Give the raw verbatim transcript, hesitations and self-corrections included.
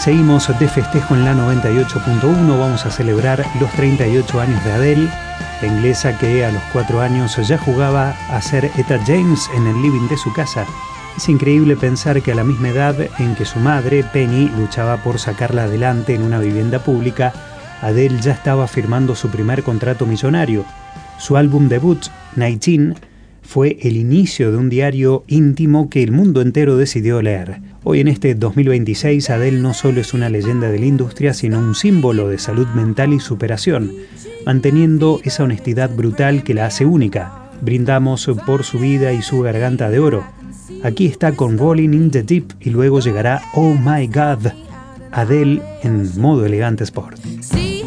seguimos de festejo en la noventa y ocho punto uno. Vamos a celebrar los treinta y ocho años de Adele, la inglesa que a los cuatro años ya jugaba a ser Etta James en el living de su casa. Es increíble pensar que a la misma edad en que su madre, Penny, luchaba por sacarla adelante en una vivienda pública, Adele ya estaba firmando su primer contrato millonario. Su álbum debut, diecinueve, fue el inicio de un diario íntimo que el mundo entero decidió leer. Hoy en este dos mil veintiséis, Adele no solo es una leyenda de la industria, sino un símbolo de salud mental y superación, manteniendo esa honestidad brutal que la hace única. Brindamos por su vida y su garganta de oro. Aquí está con Rolling in the Deep y luego llegará Oh My God, Adele en modo elegante sport.